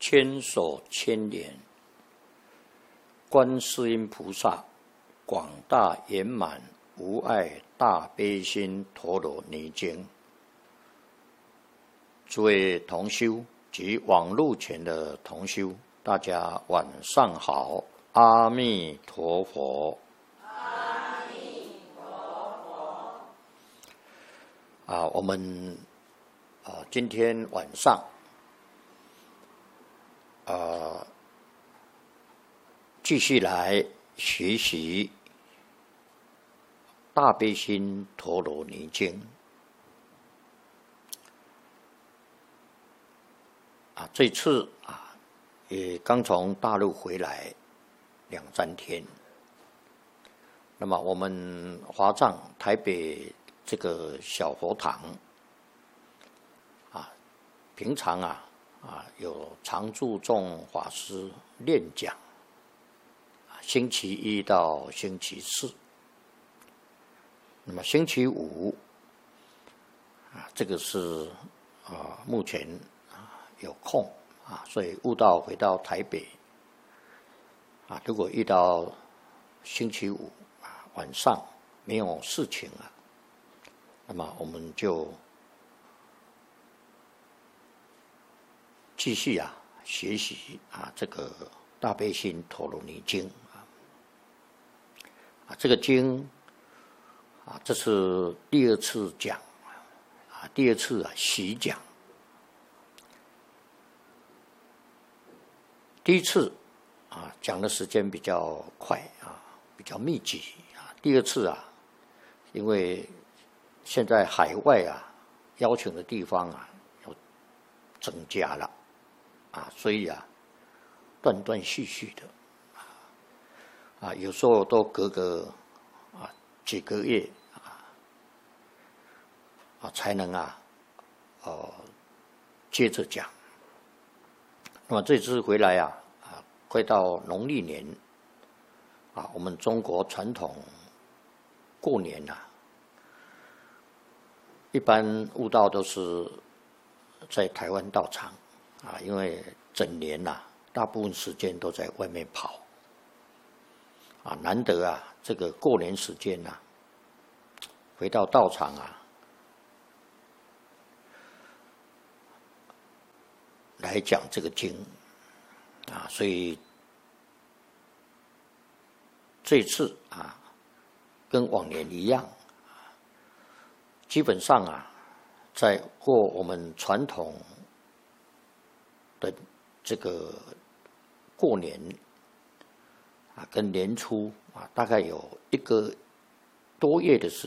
千手千眼，观世音菩萨广大圆满无碍大悲心陀罗尼经。诸位同修及网络前的同修，大家晚上好，阿弥陀佛。 阿弥陀佛。 我们今天晚上继续来学习大悲心陀罗尼经。这次也刚从大陆回来2-3天。那么我们华藏台北这个小佛堂平常有常住众法师练讲，星期一到星期四。那么星期五这个是目前有空所以悟道回到台北如果遇到星期五晚上没有事情那么我们就继续学习这个大悲心陀罗尼经这个经这是第二次讲第二次习讲。第一次讲的时间比较快比较密集第二次因为现在海外邀请的地方有增加了所以断断续续的有时候都隔个几个月才能接着讲。那么这次回来快到农历年我们中国传统过年一般悟道都是在台湾道场因为整年大部分时间都在外面跑难得这个过年时间回到道场来讲这个经所以这次跟往年一样基本上在过我们传统的这个过年跟年初大概有1个多月的时